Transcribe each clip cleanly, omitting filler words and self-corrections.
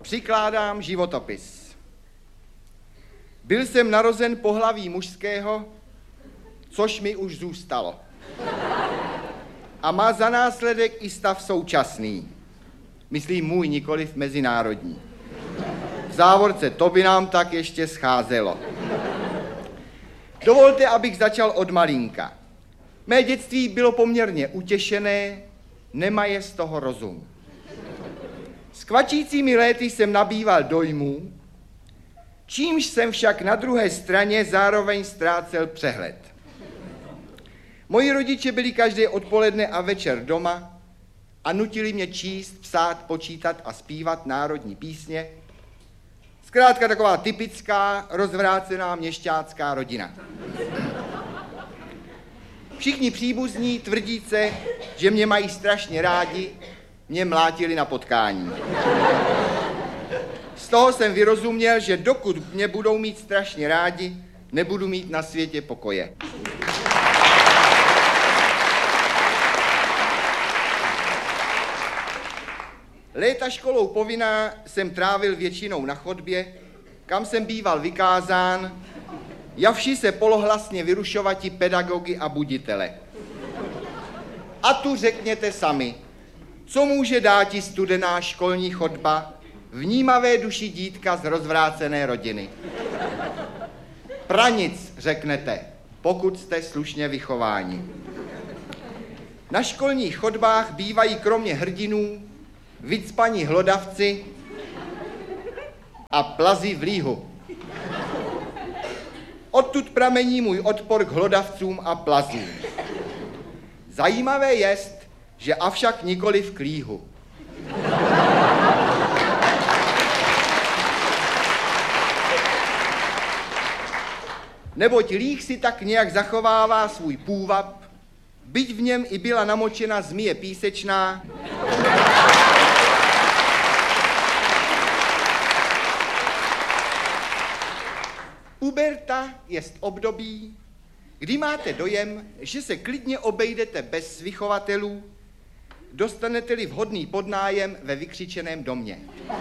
Přikládám životopis. Byl jsem narozen pohlaví mužského, což mi už zůstalo. A má za následek i stav současný. Myslím můj, nikoliv mezinárodní. V závorce, to by nám tak ještě scházelo. Dovolte, abych začal od malinka. Mé dětství bylo poměrně utěšené, nemaje z toho rozum. S kvačícími léty jsem nabýval dojmů, čímž jsem však na druhé straně zároveň ztrácel přehled. Moji rodiče byli každé odpoledne a večer doma a nutili mě číst, psát, počítat a zpívat národní písně. Zkrátka taková typická, rozvrácená měšťácká rodina. Všichni příbuzní tvrdíce, že mě mají strašně rádi, mě mlátili na potkání. Z toho jsem vyrozuměl, že dokud mě budou mít strašně rádi, nebudu mít na světě pokoje. Léta školou povinná jsem trávil většinou na chodbě, kam jsem býval vykázán, javši se polohlasně vyrušovati pedagogy a buditele. A tu řekněte sami, co může dáti studená školní chodba vnímavé duši dítka z rozvrácené rodiny? Pranic, řeknete, pokud jste slušně vychováni. Na školních chodbách bývají kromě hrdinů vycpaní hlodavci a plazi v líhu. Odtud pramení můj odpor k hlodavcům a plazům. Zajímavé jest, že avšak nikoliv k líhu. Neboť líh si tak nějak zachovává svůj půvab, byť v něm i byla namočena zmije písečná, puberta jest období, kdy máte dojem, že se klidně obejdete bez vychovatelů, dostanete-li vhodný podnájem ve vykřičeném domě.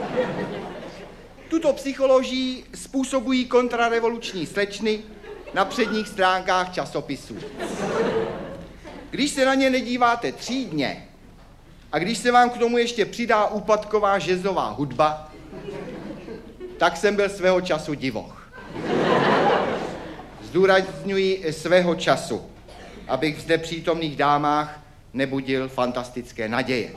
Tuto psychologii způsobují kontrarevoluční slečny na předních stránkách časopisů. Když se na ně nedíváte třídně a když se vám k tomu ještě přidá úpadková žezová hudba, tak jsem byl svého času divoch. Zdůrazňuji svého času, abych v zde přítomných dámách nebudil fantastické naděje.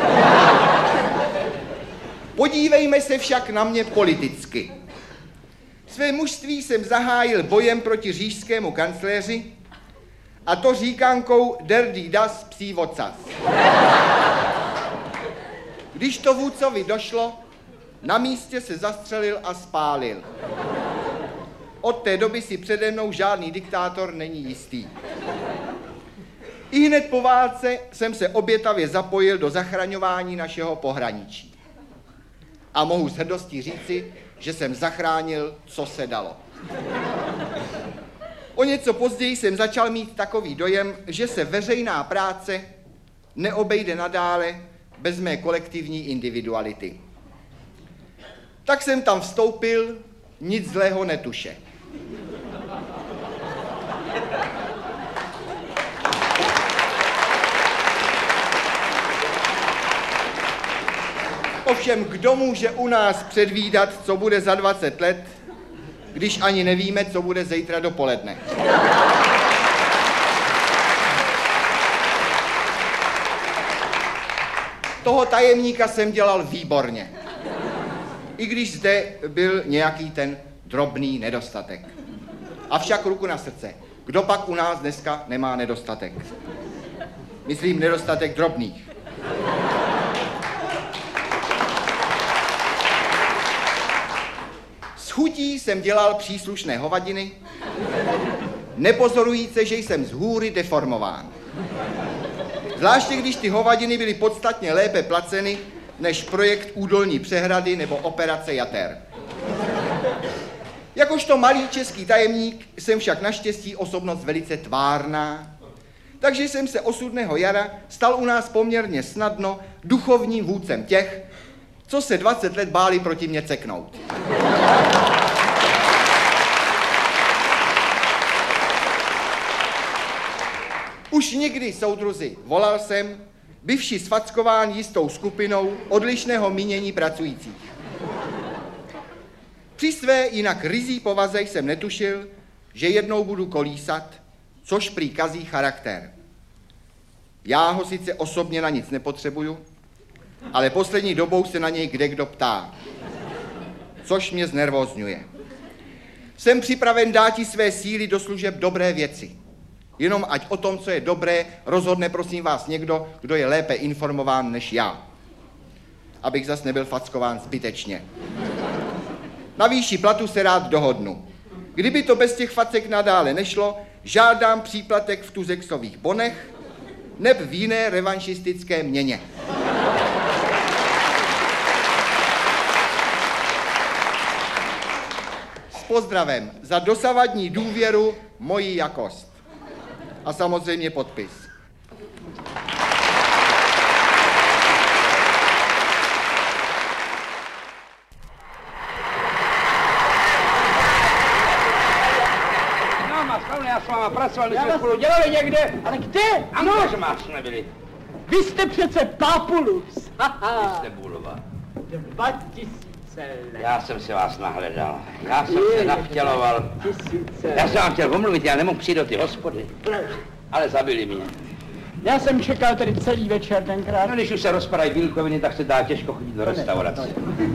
Podívejme se však na mě politicky. Své mužství jsem zahájil bojem proti říšskému kancléři, a to říkankou der die das psí vocas. Když to vůdcovi došlo, na místě se zastřelil a spálil. Od té doby si přede mnou žádný diktátor není jistý. Ihned po válce jsem se obětavě zapojil do zachraňování našeho pohraničí. A mohu s hrdostí říci, že jsem zachránil, co se dalo. O něco později jsem začal mít takový dojem, že se veřejná práce neobejde nadále bez mé kolektivní individuality. Tak jsem tam vstoupil, nic zlého netuše. Ovšem, kdo může u nás předvídat, co bude za 20 let, když ani nevíme, co bude zítra dopoledne? Toho tajemníka jsem dělal výborně. I když zde byl nějaký ten drobný nedostatek. Avšak ruku na srdce, kdo pak u nás dneska nemá nedostatek? Myslím nedostatek drobných. S chutí jsem dělal příslušné hovadiny, nepozorujíce, že jsem z hůry deformován. Zvláště když ty hovadiny byly podstatně lépe placeny než projekt údolní přehrady nebo operace jater. Jakožto malý český tajemník jsem však naštěstí osobnost velice tvárná, takže jsem se osudného jara stal u nás poměrně snadno duchovním vůdcem těch, co se 20 let báli proti mě ceknout. Už nikdy, soudruzi, volal jsem, bývši sfackován jistou skupinou odlišného mínění pracujících. Při své jinak ryzí povaze jsem netušil, že jednou budu kolísat, což prý kazí charakter. Já ho sice osobně na nic nepotřebuju, ale poslední dobou se na něj kdekdo ptá, což mě znervózňuje. Jsem připraven dáti své síly do služeb dobré věci. Jenom ať o tom, co je dobré, rozhodne prosím vás někdo, kdo je lépe informován než já. Abych zas nebyl fackován zbytečně. Na výši platu se rád dohodnu. Kdyby to bez těch facek nadále nešlo, žádám příplatek v tuzexových bonech neb v jiné revanšistické měně. S pozdravem za dosavadní důvěru moji jakost. A samozřejmě podpis. Já s váma pracoval, my jsme spolu dělali někde. Ale kde? Ano, že máš nebyli. Vy jste přece Papulus. Vy jste Bulova. 2000 let. Já jsem si vás nahledal. Já jsem se navtěloval. 1000 let. Já jsem vám chtěl omluvit, já nemohl přijít do ty hospody. Ale zabili mě. Já jsem čekal tady celý večer tenkrát. No, když už se rozpadají bílkoviny, tak se dá těžko chodit do restaurace.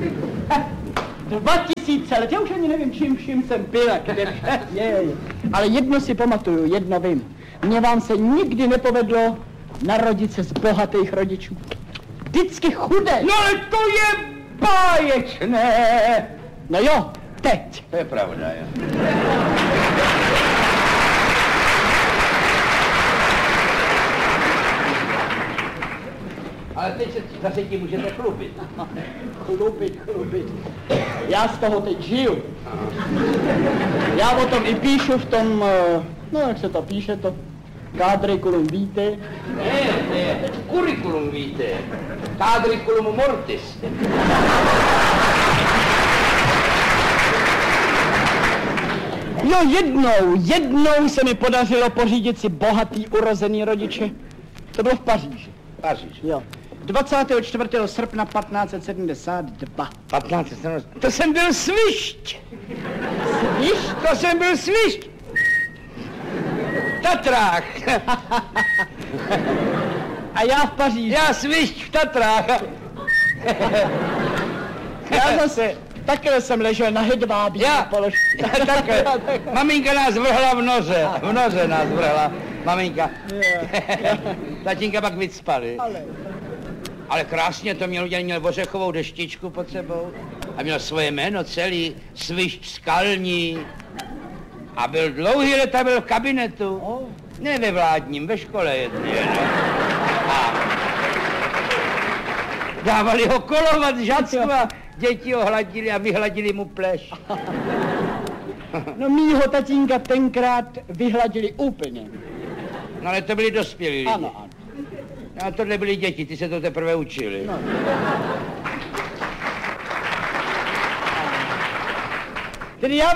2000 let, já už ani nevím, čím jsem byl a kde. Ale jedno si pamatuju, jedno vím. Mně vám se nikdy nepovedlo narodit se z bohatých rodičů. Vždycky chudé. No ale to je báječné. No jo, teď. To je pravda, jo. Ale teď se zase tím můžete chlubit. Chlubit. Já z toho teď žiju. Já o tom i píšu v tom, no jak se to píše, to Quadriculum vitae. Ne, curriculum vitae. Quadriculum mortis. Jo, jednou se mi podařilo pořídit si bohatý urozený rodiče. To bylo v Paříži. Jo. 24. srpna 1572. 1572. To jsem byl svišť. Svišť? To jsem byl svišť. V Tatrách. A já v Paříži. Já svišť v Tatrách. Já zase, takhle jsem ležel na hedvábí. Takhle. Maminka nás vrhla v noře. V noře nás vrhla. Maminka. Tatínka pak vycpali. Ale krásně to měl udělat, měl ořechovou deštičku pod sebou a měl svoje jméno celý, Svišť skalní. A byl dlouhý leta, byl v kabinetu. Ne ve vládním, ve škole jedné. A dávali ho kolovat žacku a děti ho hladili a vyhladili mu pleš. No mýho tatínka tenkrát vyhladili úplně. No ale to byli dospělí lidi. Ano. A tohle byly děti, ty se to teprve učili. No. Tedy já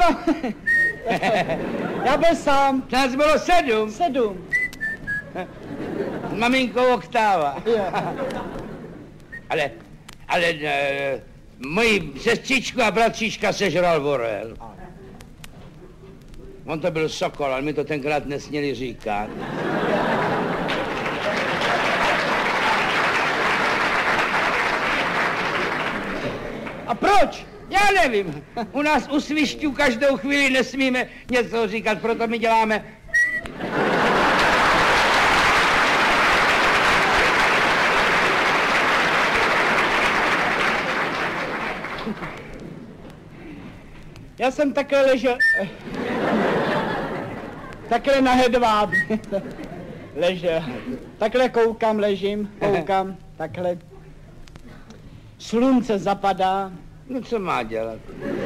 byl sám. Nás bylo 7. 7. S maminkou oktáva. Ale moji sestřičku a bratříčka sežral vorel. On to byl sokol, ale mi to tenkrát nesměli říkat. A proč? Já nevím. U nás u svišťů každou chvíli nesmíme něco říkat, proto my děláme... Já jsem takhle ležel... Takhle na hedvábí. Ležel. Takhle koukám, ležím, takhle. Slunce zapadá. No co má dělat?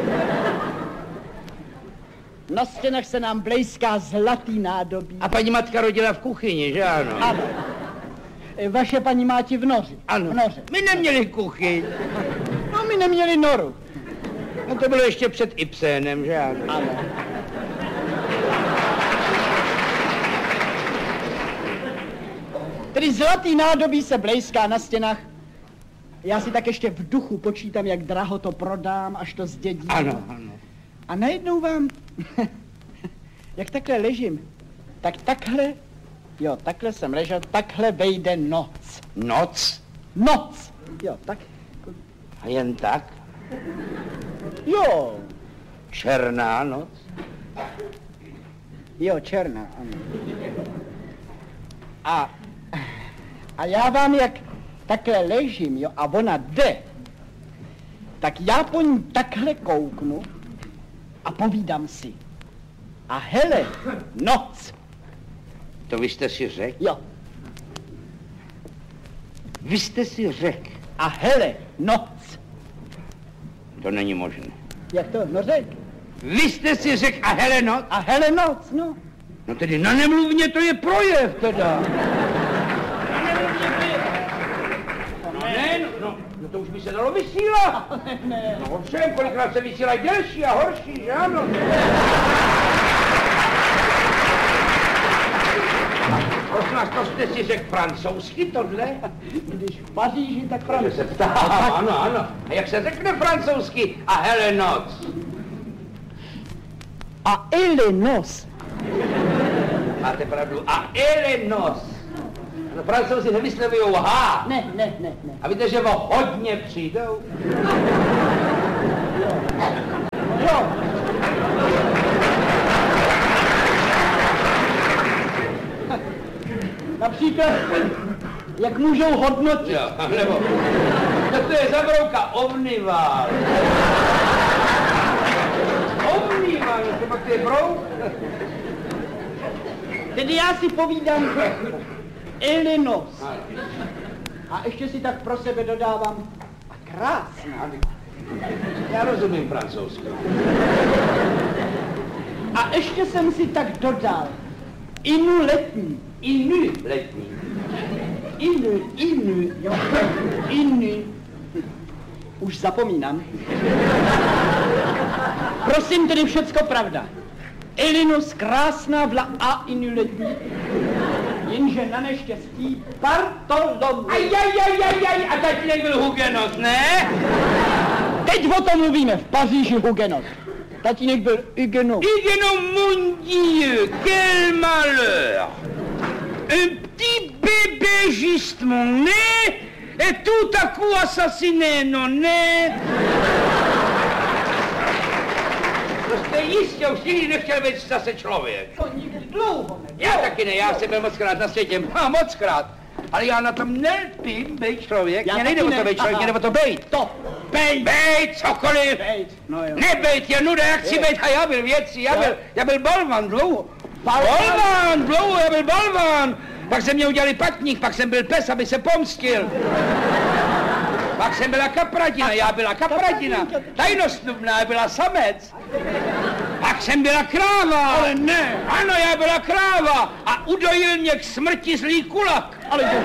Na stěnách se nám blejská zlatý nádobí. A paní matka rodila v kuchyni, že ano? Ano. Vaše paní máti v noři. Ano. V noře. My neměli kuchyň. neměli noru. No to bylo ještě před Ibsenem, že ano? Ano. Tedy zlatý nádobí se blejská na stěnách. Já si tak ještě v duchu počítám, jak draho to prodám, až to zdědím. Ano, ano. A najednou vám, jak takhle ležím, tak takhle, jo, takhle jsem ležel, takhle vejde noc. Noc? Noc! Jo, tak. A jen tak? Jo. Černá noc? Jo, černá, ano. A já vám jak takhle ležím, jo, a ona jde, tak já po ní takhle kouknu a povídám si. A hele, noc. To vy jste si řekl? Jo. Vy jste si řekl? A hele, noc. To není možné. Jak to? No řek. Vy jste si řekl a hele noc? A hele, noc, no. No tedy na nemluvně to je projev teda. No to už by se dalo vysílat. Ne. No ovšem, kolikrát se vysílají delší a horší, že ano? Prosím vás, to jste si řekl francouzsky tohle? Když v Paříži, tak Se francouzsky. ptám, ano, ano. A jak se řekne francouzsky a hele noc? A ele nos. Máte pravdu. A ele noc. No Francouzi nevyslovujou H. Ne. A víte, že o hodně přijdou? Jo. Například, jak můžou hodnotit. Jo, nebo... No to je zabrouka omnival. Omnival, no to pak to je brouk. Tedy já si povídám Elenos. A ještě si tak pro sebe dodávám. A krásná. Já rozumím francouzsky. A ještě jsem si tak dodal. Inu letní. Inu letní. Inu, jo. Inu. Už zapomínám. Prosím, tedy všecko pravda. Elinus krásná vla a inu letní. Jenže na neštěstí Bartolomej. Ajajajajaj, a tatínek byl hugenot, ne? Teď o tom mluvíme, v Paříži hugenot. Tatínek byl hugenot. Hugenot, mon Dieu, quel malheur! Un petit bébé justement né, et tout à coup assassiné, non ne? To jste jistě už nikdy nechtěl být zase člověk. To nikdy dlouho ne. Já taky ne, já jsem byl mockrát na světě, mockrát. Ale já na tom nelpím být člověk, Já mě nejde taky o to ne. být člověk, mě jde o to být. To, bejt. Bejt, cokoliv. Bejt, no jo. Nebejt, je nuda, já chci být a já byl věcí, já byl balvan dlouho. Balvan, dlouho, já byl balvan. Pak se mě udělali patník, pak jsem byl pes, aby se pomstil. Pak jsem byla kapradina, já byla kapradina. Tajnostnubná, byla samec. Pak jsem byla kráva. Ale ne. Ano, já byla kráva a udojil mě k smrti zlý kulak. Ale že...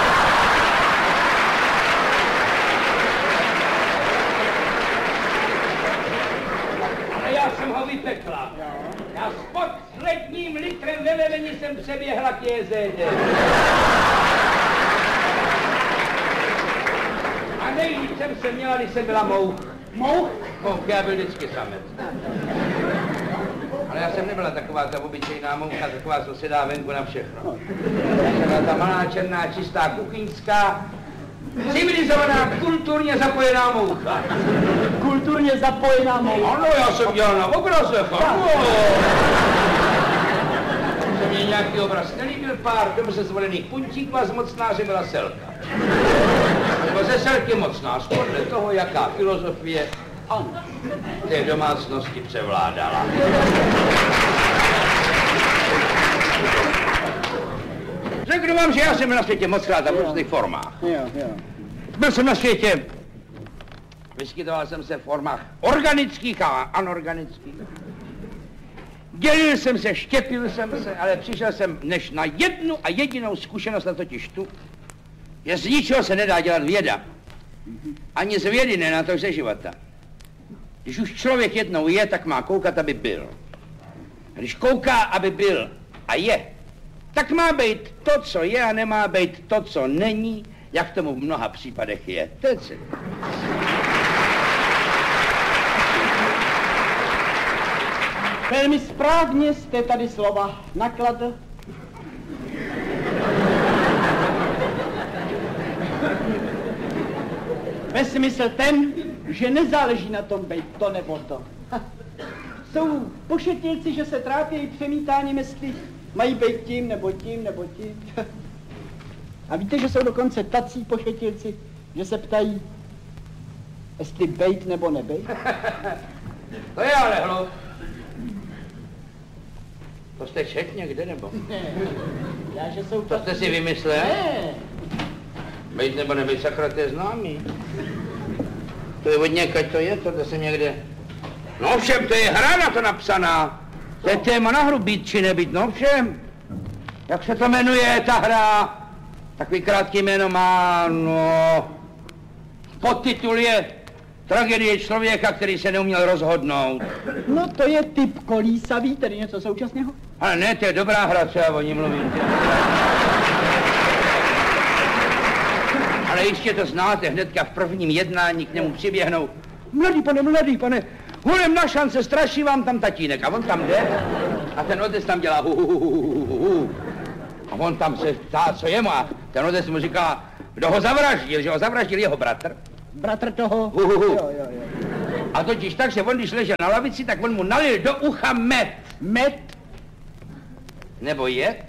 A já jsem ho vypekla. Já s posledním litrem velevení jsem přeběhla k jezéře. A nejvíc jsem se měla, když jsem byla mouch. Mouch? Mouch, já byl vždycky samec. Ale já jsem nebyla taková ta obyčejná moucha, taková, co se dá venku na všechno. Já jsem byla ta malá, černá, čistá, kuchyňská, civilizovaná, kulturně zapojená moucha. Kulturně zapojená moucha. Ano, já jsem dělal na obrazech, ano. Se mě nějaký obraz nelíbil, pár dobře zvolených puntíků a z mocnáře byla Selka. Nebo ze Selky mocnář, podle toho, jaká filozofie v té domácnosti převládala. Řeknu vám, že já jsem byl na světě mockrát a v různých formách. Jo. Byl jsem na světě, vyskytoval jsem se v formách organických a anorganických. Dělil jsem se, štěpil jsem se, ale přišel jsem než na jednu a jedinou zkušenost, a totiž tu, že z ničeho se nedá dělat věda. Ani z vědy, ne na to ze života. Když už člověk jednou je, tak má koukat, aby byl. A když kouká, aby byl a je, tak má být to, co je, a nemá být to, co není, jak tomu v mnoha případech je. Velmi správně jste tady slova nakladl. Ve smysl ten, že nezáleží na tom být to nebo to. Jsou pošetilci, že se trápějí přemítáním, jestli mají být tím nebo tím nebo tím. A víte, že jsou dokonce tací pošetilci, že se ptají, jestli bejt nebo nebejt? To je ale hloup. To jste četl někde, nebo? Ne, já, že jsou to jste si vymyslel? Ne. Bejt nebo nebejt, sakra, to je známý. To je od někaď to je, to jsem někde... No všem, to je hra na to napsaná. To je téma na hru, být či nebyt, no všem. Jak se to jmenuje, ta hra? Takový krátký jméno má, no... Podtitul je Tragédie člověka, který se neuměl rozhodnout. No to je typ kolísavý, tedy něco současného? Ale ne, to je dobrá hra, co já o ní mluvím. Ale jistě to znáte, hnedka v prvním jednání k němu přiběhnou. Mladý pane, hulem na šance, straší vám tam tatínek. A on tam jde a ten otec tam dělá hu. A on tam se ptá, co je mu, a ten otec mu říká, kdo ho zavraždil, že ho zavraždil jeho bratr. Bratr toho? Jo. A totiž tak, že on, když ležel na lavici, tak on mu nalil do ucha med. Med? Nebo jed?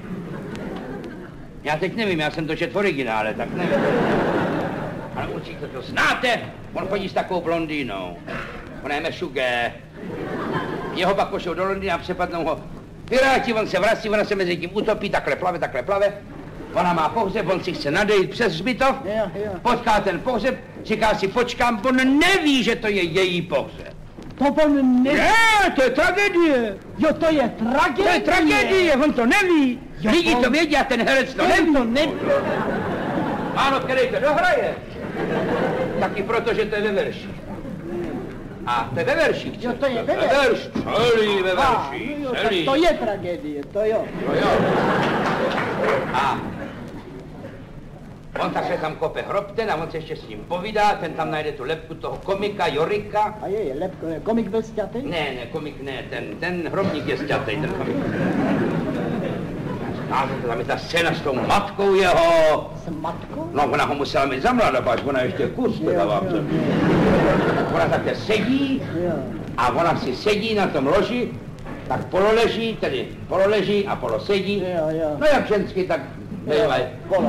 Já teď nevím, já jsem to četl v originále, tak nevím. Ale určitě to znáte, on chodí s takovou blondýnou. Ona je Mešugé. Jeho pak pošlou do Londýna a přepadnou ho piráti, on se vrací, ona se mezi tím utopí, takhle plave. Ona má pohřeb, on si chce nadejít přes hřbitov, potká ten pohřeb, říká si počkám, on neví, že to je její pohřeb. To on neví? Ne, to je tragédie. Jo, to je tragédie. To je tragédie, on to neví. Lidi to vědí a ten herec to neví. Ano, který to dohraje. Taky proto, že to je ve verši. A to je ve verších. Jo, to je ve verších. Celý ve verších, celý. To je tragédie, to jo. A on takhle tam kope hrob ten a on se ještě s ním povídá, ten tam najde tu lebku toho komika, Jorika. A je lebko, komik byl sťatý? Ne, komik ne, ten hrobník je sťatý, ten komik. A tam je ta scéna s tou matkou jeho. S matkou? No, ona ho musela mít za mladá, až ona ještě kus teda vám se. Ona takhle sedí a ona si sedí na tom loži, tak pololeží a polosedí. No jak ženský, tak bývají.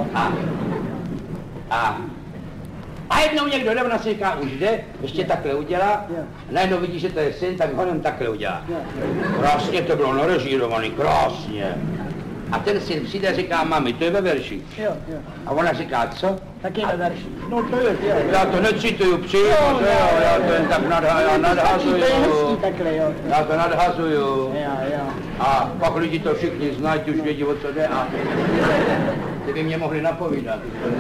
A jednou někdo jde, ona si říká, už jde, ještě takhle udělá, najednou vidí, že to je syn, tak honem takhle udělá. Krásně to bylo narežírovaný, krásně. A ten syn přijde a říká, mami, to je ve verši. A ona říká, co? Tak je ve verši. No to je, já to necituju přímo, já to jen tak nadhazuju. To je hezký takhle, jo. Já to nadhazuju. A pak lidi to všichni znají, už vědí, o co jde a ty by mě mohli napovídat.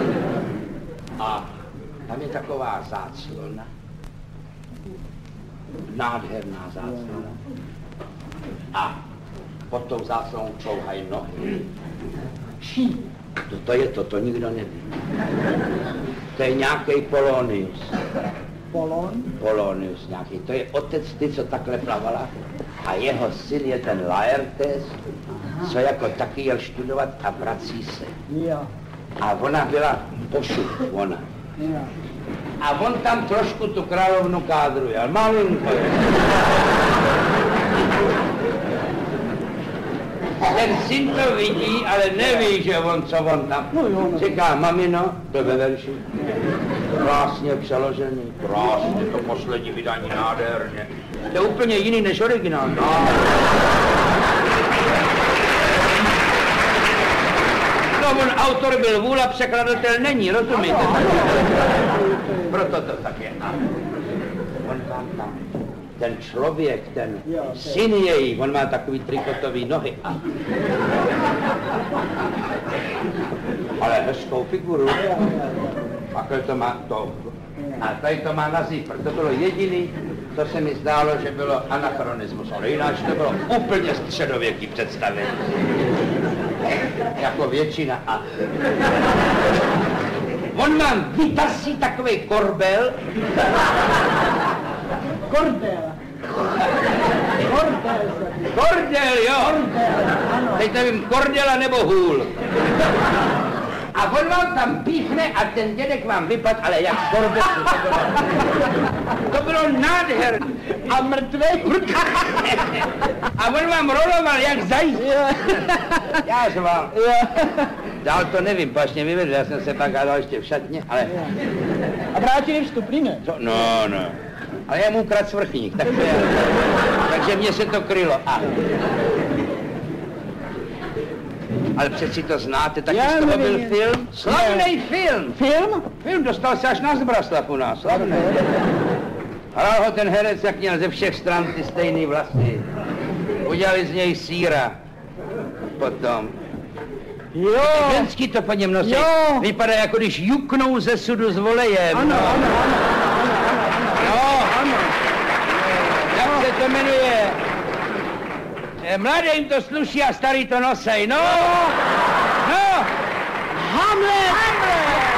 A tam je taková záclona. Nádherná záclona. A pod tou záclonou čouhají nohy. To nikdo neví. To je nějaký Polonius. Polonius nějaký. To je otec ty, co takhle plavala. A jeho syn je ten Laertes, co jako taky jel studovat a vrací se. A ona byla pošup, ona. A on tam trošku tu královnu kádruje, ale malinko. Ten syn to vidí, ale neví, že co on tam. Říká, mamino, to je ve verši. Krásně přeložený, krásně, to poslední vydání nádherně. To je úplně jiný než originál. No, on autor byl vůl a překladatel není, rozumíte? Proto to tak je. On tam, ten člověk, ten syn její, on má takový trikotový nohy. Ale hezkou figuru. Takhle to má to. A tady to má na zípr. To bylo jediný, co se mi zdálo, že bylo anachronismus. Ale jinak to bylo úplně středověký představení. Jako většina. A on mám vytasí takovej korbel. Kordel. Kordel, jo. Teď nevím, kordela nebo hůl. A on vám tam píchne a ten dědek vám vypad, ale jak z korbetu. To bylo nádherné. A mrtvej. A on vám roloval jak zajíc. Já jsem vám. Dál to nevím, pačně vyvedl, já jsem se pak hádal ještě v šatně, ale... A vrátili vstupný, ne? No. Ale já mu ukradl svrchník, tak to je. Takže mně se to krylo. Ale přeci to znáte, taky z toho byl film. Slavný film. Film? Film dostal se až na Zbraslav u nás, slavný. Hrál ho ten herec, jak měl ze všech stran ty stejný vlasy. Udělali z něj síra. Potom. Jo. Ženský to po něm nosí. Jo. Vypadá, jako když juknou ze sudu s volejem. Ano. Jak se to jmenuje? Mladým to sluší a starý to nosej, no! Hamlet!